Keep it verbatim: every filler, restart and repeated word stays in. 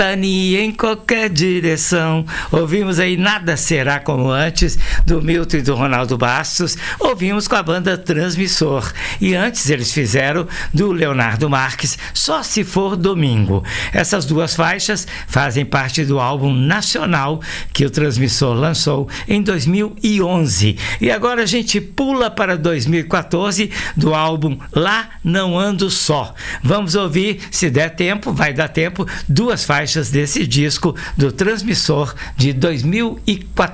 Em qualquer direção. Ouvimos aí Nada Será Como Antes, do Milton e do Ronaldo Bastos. Ouvimos com a banda Transmissor. E antes eles fizeram do Leonardo Marques, Só Se For Domingo. Essas duas faixas fazem parte do álbum nacional que o Transmissor lançou em dois mil e onze. E agora a gente pula para dois mil e quatorze, do álbum Lá Não Ando Só. Vamos ouvir, se der tempo, vai dar tempo, duas faixas desse disco do Transmissor de dois mil e quatorze.